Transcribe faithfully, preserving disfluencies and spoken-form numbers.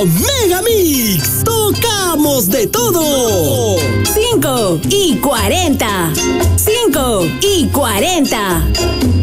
Mega Mix. Tocamos de todo. Cinco y cuarenta. Cinco y cuarenta.